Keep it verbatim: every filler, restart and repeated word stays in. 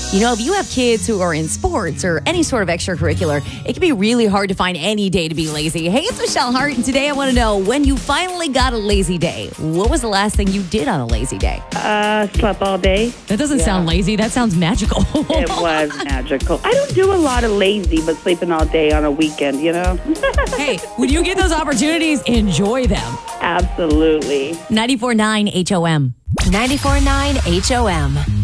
You know, if you have kids who are in sports or any sort of extracurricular, it can be really hard to find any day to be lazy. Hey, it's Michelle Hart, and today I want to know, when you finally got a lazy day, what was the last thing you did on a lazy day? Uh, slept all day. That doesn't Yeah. sound lazy. That sounds magical. It was magical. I don't do a lot of lazy, but sleeping all day on a weekend, you know? Hey, when you get those opportunities, enjoy them. Absolutely. ninety-four point nine H O M. ninety-four point nine H O M.